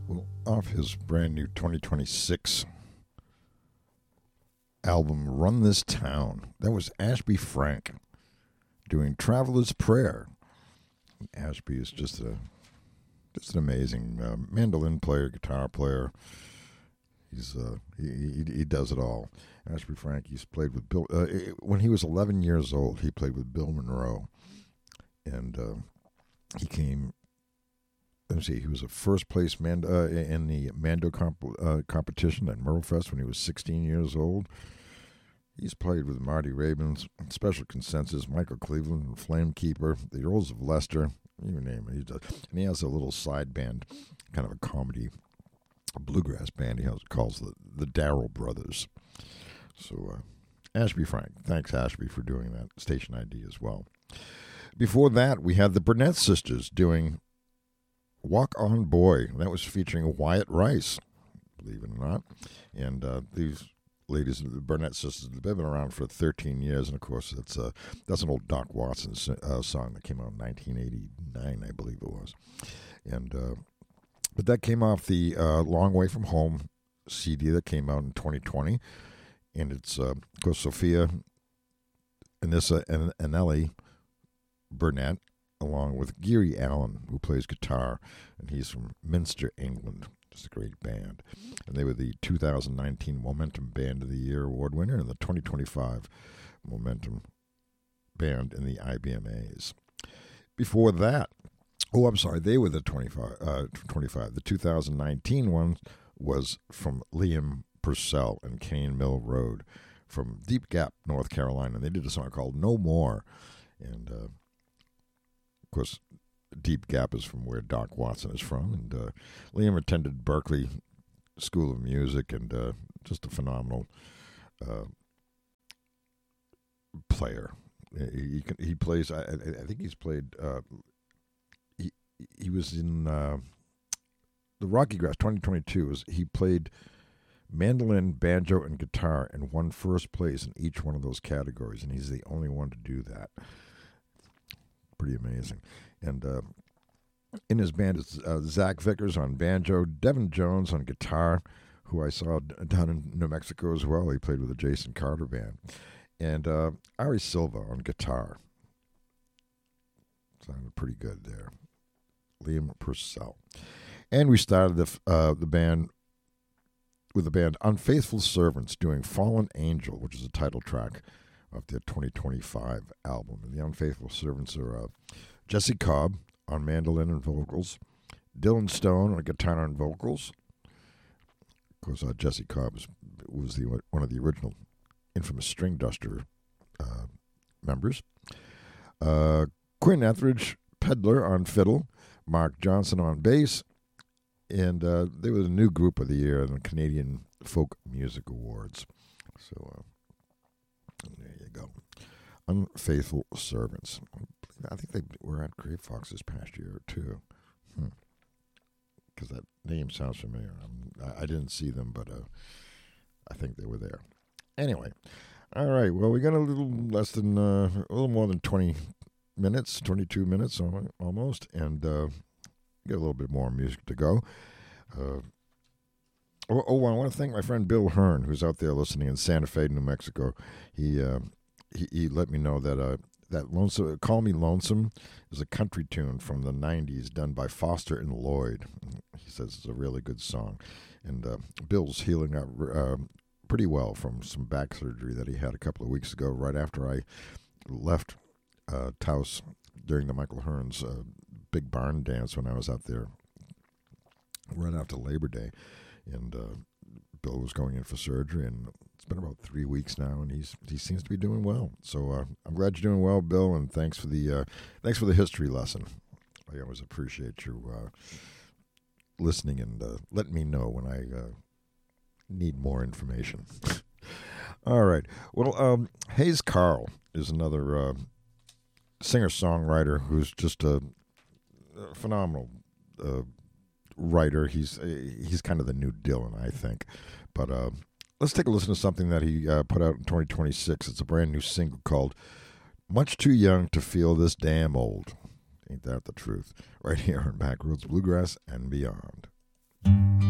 Well, off his brand new 2026 album, Run This Town, that was Ashby Frank doing Traveler's Prayer. Ashby is just an amazing mandolin player, guitar player. He does it all. Ashby Frank, he's played with Bill. When he was 11 years old, he played with Bill Monroe. And he came, let me see, he was a first place in the Mando competition at Merlefest when he was 16 years old. He's played with Marty Rabins, Special Consensus, Michael Cleveland, Flamekeeper, the Earls of Leicester, you name it. He does. And he has a little side band, kind of a comedy, a bluegrass band he calls the Darrell Brothers. So, Ashby Frank. Thanks, Ashby, for doing that. Station ID as well. Before that, we had the Burnett Sisters doing Walk On Boy. That was featuring Wyatt Rice, believe it or not. And these ladies, the Burnett Sisters, they've been around for 13 years. And, of course, that's an old Doc Watson song that came out in 1989, I believe it was. And but that came off the Long Way From Home CD that came out in 2020. And it's, of course, Sophia, Anissa, and Ellie Burnett, along with Geary Allen, who plays guitar, and he's from Minster, England. It's a great band. And they were the 2019 Momentum Band of the Year award winner and the 2025 Momentum Band in the IBMAs. Before that, they were the 25. The 2019 one was from Liam Purcell and Cane Mill Road from Deep Gap, North Carolina. And they did a song called No More. And, of course, Deep Gap is from where Doc Watson is from. And Liam attended Berklee School of Music and just a phenomenal player. He plays, I think he's played, he was in the Rocky Grass 2022. He played mandolin, banjo, and guitar and won first place in each one of those categories. And he's the only one to do that. Pretty amazing. And in his band is Zach Vickers on banjo, Devin Jones on guitar, who I saw down in New Mexico as well. He played with the Jason Carter band. And Ari Silva on guitar. Sounded pretty good there. Liam Purcell. And we started the band with the band Unfaithful Servants doing Fallen Angel, which is the title track of their 2025 album. And the Unfaithful Servants are Jesse Cobb on mandolin and vocals, Dylan Stone on guitar and vocals. Of course, Jesse Cobb was one of the original infamous String Duster members. Quinn Etheridge, Pedler on fiddle, Mark Johnson on bass, and they were the new group of the year in the Canadian Folk Music Awards. So there you go. Unfaithful Servants. I think they were at Grey Fox this past year, too. Because that name sounds familiar. I didn't see them, but I think they were there. Anyway. All right. Well, we got a little more than 20 minutes, 22 minutes almost, and get a little bit more music to go. I want to thank my friend Bill Hearn, who's out there listening in Santa Fe, New Mexico. He let me know that that Lonesome, Call Me Lonesome is a country tune from the 90s done by Foster and Lloyd. He says it's a really good song. And Bill's healing up pretty well from some back surgery that he had a couple of weeks ago right after I left Taos during the Michael Hearns big barn dance when I was out there right after Labor Day. And Bill was going in for surgery, and it's been about 3 weeks now, and he seems to be doing well. So I'm glad you're doing well, Bill, and thanks for the history lesson. I always appreciate you listening and letting me know when I need more information. All right. Well, Hayes Carl is another singer-songwriter who's just a phenomenal writer. He's kind of the new Dylan, I think. But let's take a listen to something that he put out in 2026. It's a brand new single called Much Too Young to Feel This Damn Old. Ain't that the truth? Right here on Backroads Bluegrass and Beyond.